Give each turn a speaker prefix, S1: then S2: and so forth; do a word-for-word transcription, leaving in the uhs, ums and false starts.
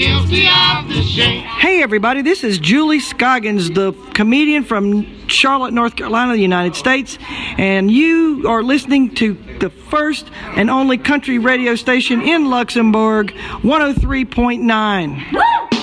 S1: Hey everybody, this is Julie Scoggins, the comedian from Charlotte, North Carolina, the United States, and you are listening to the first and only country radio station in Luxembourg, one oh three point nine. Woo!